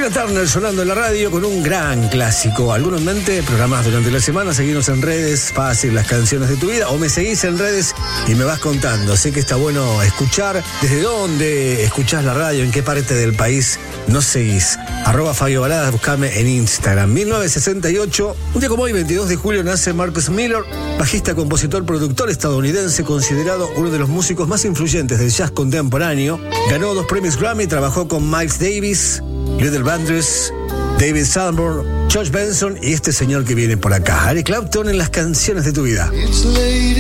Tina Turner sonando en la radio con un gran clásico. ¿Alguno en mente? Programás durante la semana, seguimos en redes, fácil, las canciones de tu vida, o me seguís en redes y me vas contando. Sé que está bueno escuchar desde dónde escuchás la radio, en qué parte del país nos seguís. @Fabio Baladas, buscame en Instagram. 1968, un día como hoy, 22 de julio, nace Marcus Miller, bajista, compositor, productor estadounidense, considerado uno de los músicos más influyentes del jazz contemporáneo. Ganó 2 premios Grammy, trabajó con Miles Davis, Little Vandross, David Sanborn, George Benson y este señor que viene por acá, Eric Clapton, en las canciones de tu vida.